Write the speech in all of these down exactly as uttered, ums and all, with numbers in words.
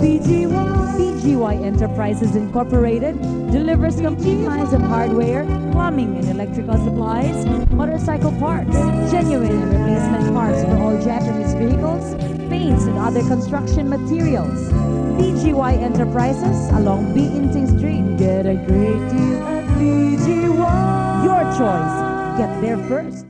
B G Y. B G Y Enterprises Incorporated delivers complete lines of hardware, plumbing and electrical supplies, motorcycle parts, genuine and replacement parts for all Japanese vehicles, paints and other construction materials. B G Y Enterprises along Biinting Street. Get a great deal at B G Y. Your choice. Get there first.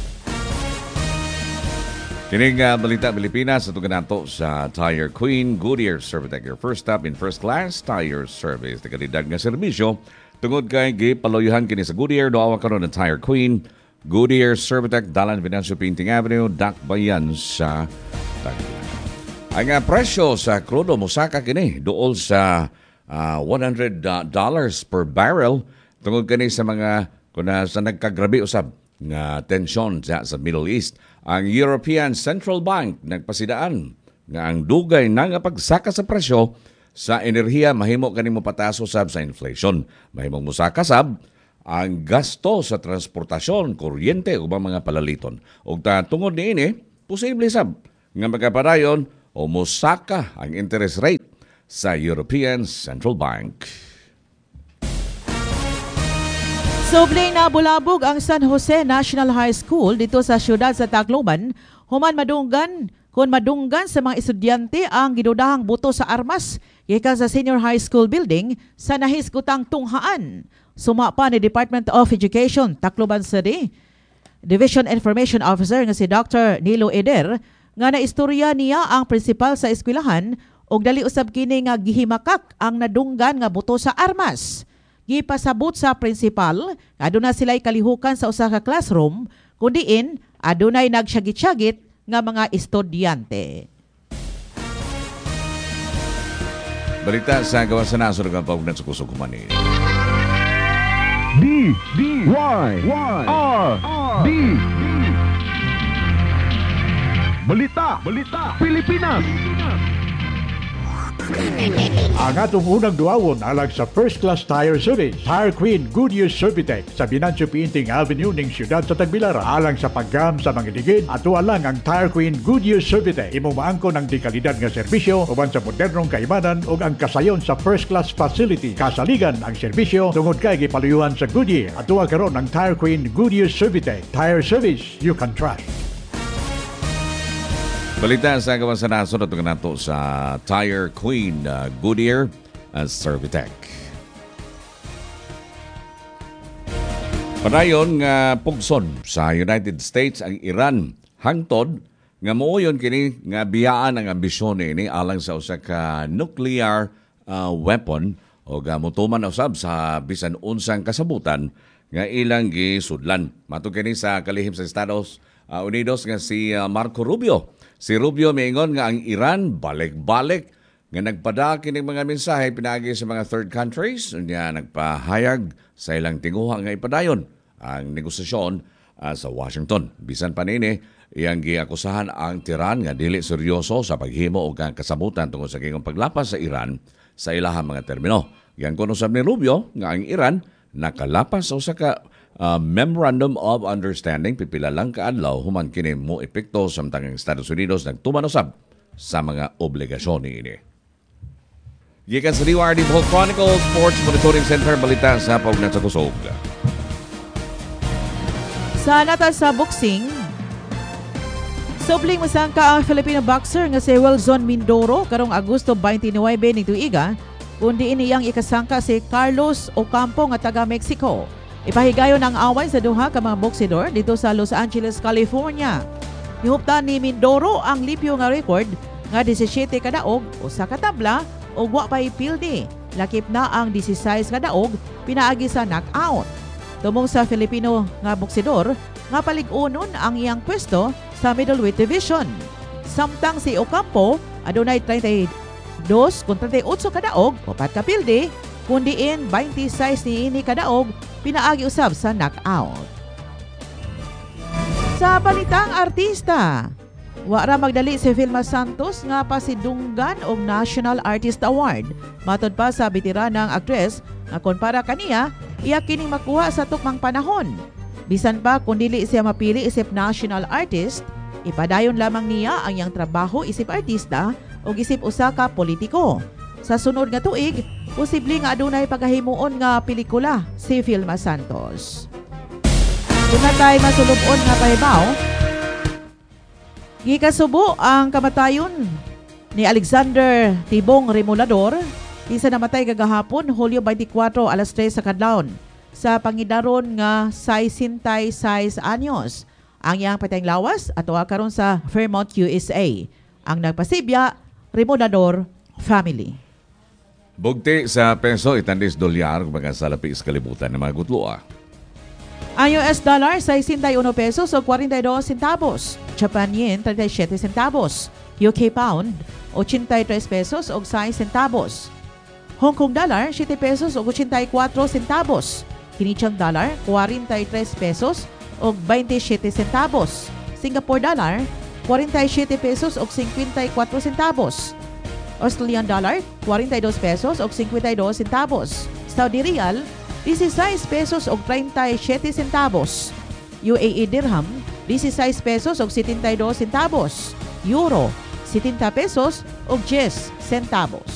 Kining uh, Balita Pilipinas ito ganato sa Tire Queen Goodyear Servitec. Your first stop in first class tire service. De kalidad nga serbisyo tungod kay gipaloyuhan kini sa Goodyear. Doawa karon ng Tire Queen Goodyear Servitec, Dalan Venancio Pinting Avenue, Dakbayan sa Tagbilaran. Ang uh, presyo sa krudo mosaka kini duol sa uh, one hundred dollars per barrel tungod kani sa mga kuna sa nagkagrabe usab nga tensyon sa, sa Middle East. Ang European Central Bank nagpasidaan nga ang dugay na nga pagsaka sa presyo sa enerhiya mahimo kanimo pataso sab sa inflation. Mahimong musaka sab ang gasto sa transportasyon, kuryente ug mga palaliton. Ug ta tungod niini, posible sab nga magapadayon o musaka ang interest rate sa European Central Bank. Sobleng na bulabog ang San Jose National High School dito sa siyudad sa Tacloban, human madunggan kung madunggan sa mga estudyante ang gidudahang buto sa armas gikan sa Senior High School building sa nahiskutang tunghaan. Suma pa ni Department of Education Tacloban City Division Information Officer nga si Doctor Nilo Eder nga naistorya niya ang principal sa eskwelahan og dali usab kini nga gihimakak ang nadunggan nga buto sa armas. Gipasabot sa principal, aduna sila'y kalihukan sa usa ka classroom, kundiin adunay nagsyagit-syagit nga mga estudyante. Balita sa gawa sa nasod ng paugnat sa kusog kumani. D D Y R D Balita Balita Pilipinas. Ang atong unang duawon alag sa First Class Tire Service, Tire Queen Goodyear Servitec sa Venancio Pinting Avenue ning siyudad sa Tagbilaran. Alang sa paggam sa mga digid, ato lang ang Tire Queen Goodyear Servitec. Imong maangkon ang dekalidad nga serbisyo uban sa modernong kaibanan ug ang kasayon sa First Class Facility. Kasaligan ang serbisyo tungod kay gipaluyuhan sa Goodyear. Ato karon ang Tire Queen Goodyear Servitec. Tire service you can trust. Balita sa gawa sa nasod at nato sa Tire Queen uh, Goodyear uh, Servitec. Padayon nga pugson sa United States ang Iran hangtod nga mooyon kini nga biyaan ang ambisyon ni alang sa usa ka nuclear uh, weapon o gamutuman usab sa bisan unsang kasabutan nga ilang gisudlan. Matud kini sa kalihim sa Estados uh, Unidos nga si uh, Marco Rubio. Si Rubio miingon nga ang Iran balik-balik nga nagpada kining mga mensahe pinagi sa mga third countries unya nagpahayag sa ilang tinguha nga ipadayon ang negosasyon uh, sa Washington. Bisan pa nini, iyang giakusahan ang Tehran nga dili seryoso sa paghimo og kasabutan tungod sa kingong paglapas sa Iran sa ilahang mga termino. Yan kuno sab ni Rubio nga ang Iran nakalapas sa usa ka Uh, Memorandum of Understanding pipila lang kaadlaw human kini mo epekto samtang ang Estados Unidos nagtuman usab sa mga obligasyon niini. Gikan sa D W R D Bohol Chronicle Sports Monitoring Center balita sa paugnat sa kusog. Sa natal sa boxing, sobling masangka ang Filipino boxer nga si Wilson Mindoro karong Agosto twenty-nine ning tuiga kundi iniyang ikasangka si Carlos Ocampo nga taga Mexico. Ipahigayon ang away sa duha ka mga boksidor dito sa Los Angeles, California. Gihuptan ni Mindoro ang lipyo nga record nga seventeen ka daog o sa katabla o wa pay pildi. Lakip na ang sixteen ka daog pinaagi sa knockout. Tumong sa Filipino nga boksidor nga palig-unon ang iyang pwesto sa middleweight division. Samtang si Ocampo adunay thirty-two kung thirty-eight ka daog o pat ka pildi kundiin twenty-six ni ini ka daog pinaagi usab sa knockout. Sa balitang artista, wa ra magdali si Vilma Santos nga pasidunggan og National Artist Award. Matod pa sa veteranang aktres nga kon para kaniya, iya kining makuha sa tukmang panahon. Bisan pa kung dili siya mapili isip national artist, ipadayon lamang niya ang iyang trabaho isip artista ug isip usa ka politiko. Sa sunod nga tuig, posible nga adunay pagkahimuon nga pelikula si Vilma Santos. Kung natay masulubon nga pahibaw, gikasubo ang kamatayon ni Alexander Tibong Remulador, isa namatay kagahapon Hulyo twenty-four alas tres sa kadlawon sa pangidaron nga sesenta y seis anyos. Ang iyang patayng lawas atoa karon sa Fairmont, U S A. Ang nagpasibya, Remulador family. Bugti sa peso, itandis dolyar, mga salapi sa kalibutan ng mga gutloa. Ang U S dollar, sesenta y uno pesos o cuarenta y dos centavos. Japan yen, treinta y siete centavos. U K pound, ochenta y tres pesos o seis centavos. Hong Kong dollar, siete pesos o ochenta y cuatro centavos. Canadian dollar, cuarenta y tres pesos o veintisiete centavos. Singapore dollar, cuarenta y siete pesos o cincuenta y cuatro centavos. Australian dollar, cuarenta y dos pesos o cincuenta y dos centavos. Saudi Riyal, dieciséis pesos o treinta y siete centavos. U A E dirham, dieciséis pesos o setenta y dos centavos. Euro, setenta pesos o diez centavos.